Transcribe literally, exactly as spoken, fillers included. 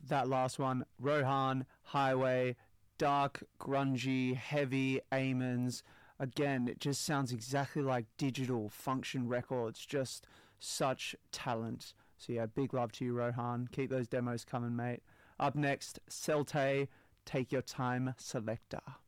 that last one, Rohan, Highway, dark, grungy, heavy, Amons. Again, it just sounds exactly like Digital Function Records. Just such talent. So yeah, big love to you, Rohan. Keep those demos coming, mate. Up next, Celte, Take Your Time Selector.